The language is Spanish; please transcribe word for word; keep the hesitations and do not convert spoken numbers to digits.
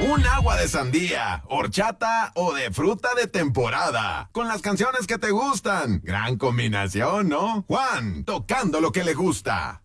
Un agua de sandía, horchata o de fruta de temporada. Con las canciones que te gustan. Gran combinación, ¿no? Juan, tocando lo que le gusta.